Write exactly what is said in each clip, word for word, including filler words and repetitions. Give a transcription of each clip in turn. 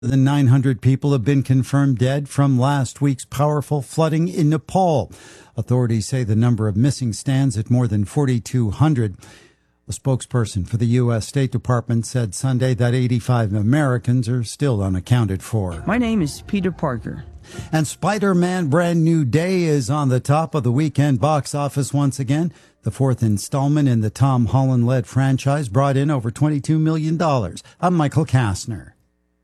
More than nine hundred people have been confirmed dead from last week's powerful flooding in Nepal. Authorities say the number of missing stands at more than forty-two hundred. A spokesperson for the U S State Department said Sunday that eighty-five Americans are still unaccounted for. My name is Peter Parker. And Spider-Man Brand New Day is on the top of the weekend box office once again. The fourth installment in the Tom Holland-led franchise brought in over twenty-two million dollars. I'm Michael Kastner.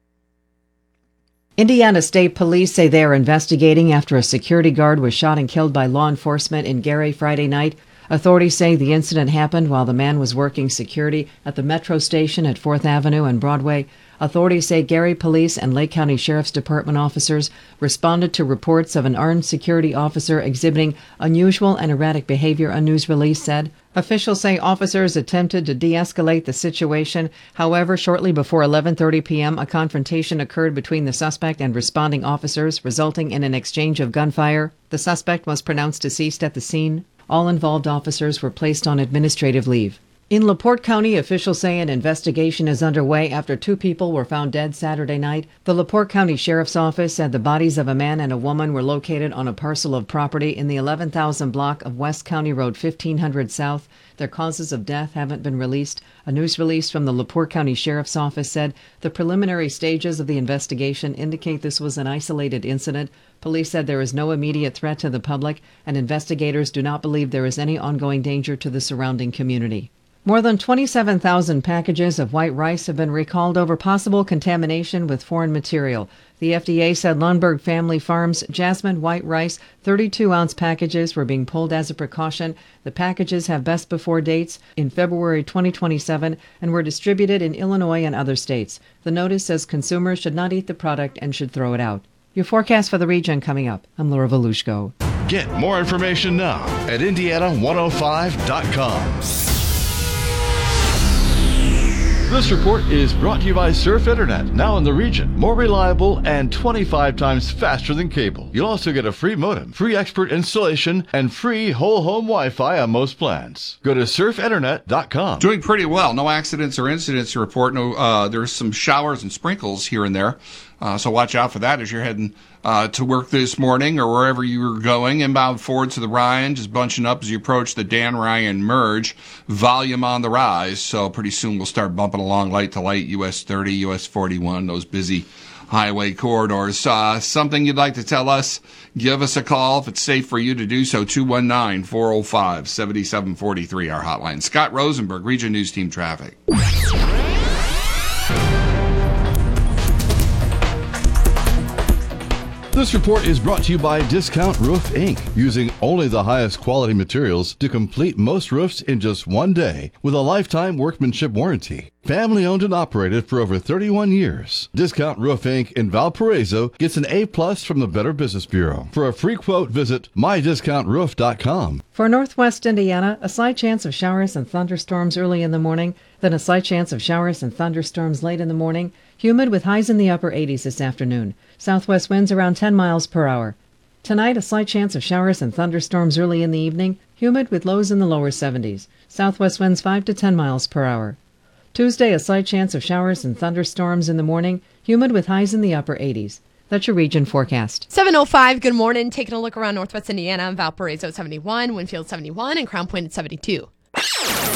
Indiana State Police say they are investigating after a security guard was shot and killed by law enforcement in Gary Friday night. Authorities say the incident happened while the man was working security at the Metro station at fourth Avenue and Broadway. Authorities say Gary Police and Lake County Sheriff's Department officers responded to reports of an armed security officer exhibiting unusual and erratic behavior, a news release said. Officials say officers attempted to de-escalate the situation. However, shortly before eleven thirty p.m., a confrontation occurred between the suspect and responding officers, resulting in an exchange of gunfire. The suspect was pronounced deceased at the scene. All involved officers were placed on administrative leave. In LaPorte County, officials say an investigation is underway after two people were found dead Saturday night. The LaPorte County Sheriff's Office said the bodies of a man and a woman were located on a parcel of property in the eleven thousand block of West County Road fifteen hundred South. Their causes of death haven't been released. A news release from the LaPorte County Sheriff's Office said the preliminary stages of the investigation indicate this was an isolated incident. Police said there is no immediate threat to the public, and investigators do not believe there is any ongoing danger to the surrounding community. More than twenty-seven thousand packages of white rice have been recalled over possible contamination with foreign material. The F D A said Lundberg Family Farms Jasmine white rice thirty-two ounce packages were being pulled as a precaution. The packages have best before dates in February twenty twenty-seven and were distributed in Illinois and other states. The notice says consumers should not eat the product and should throw it out. Your forecast for the region coming up. I'm Laura Volushko. Get more information now at Indiana one oh five dot com. This report is brought to you by Surf Internet, now in the region. More reliable and twenty-five times faster than cable. You'll also get a free modem, free expert installation, and free whole home Wi-Fi on most plans. Go to surf internet dot com. Doing pretty well. No accidents or incidents to report. No, uh, there's some showers and sprinkles here and there. Uh, so watch out for that as you're heading uh, to work this morning or wherever you're going. Inbound forward to the Ryan, just bunching up as you approach the Dan Ryan merge. Volume on the rise, so pretty soon we'll start bumping along light to light, U S thirty, U S forty-one, those busy highway corridors. Uh, something you'd like to tell us, give us a call if it's safe for you to do so, two one nine, four oh five, seven seven four three, our hotline. Scott Rosenberg, Region News Team Traffic. This report is brought to you by Discount Roof Incorporated, using only the highest quality materials to complete most roofs in just one day with a lifetime workmanship warranty. Family owned and operated for over thirty-one years. Discount Roof Incorporated in Valparaiso gets an A plus from the Better Business Bureau. For a free quote, visit my discount roof dot com. For northwest Indiana, a slight chance of showers and thunderstorms early in the morning, then a slight chance of showers and thunderstorms late in the morning. Humid with highs in the upper eighties this afternoon. Southwest winds around ten miles per hour. Tonight, a slight chance of showers and thunderstorms early in the evening. Humid with lows in the lower seventies. Southwest winds five to ten miles per hour. Tuesday, a slight chance of showers and thunderstorms in the morning. Humid with highs in the upper eighties. That's your region forecast. seven oh five, good morning. Taking a look around northwest Indiana, Valparaiso seventy-one, Winfield seventy-one, and Crown Point at seventy-two.